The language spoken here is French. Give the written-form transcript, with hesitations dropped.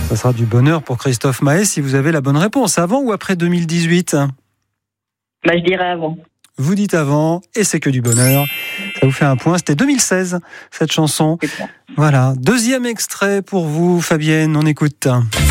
Ça sera du bonheur pour Christophe Mahé si vous avez la bonne réponse. Avant ou après 2018 ? Je dirais avant. Vous dites avant, et c'est que du bonheur. Ça vous fait un point. C'était 2016, cette chanson. Voilà. Deuxième extrait pour vous, Fabienne. On écoute.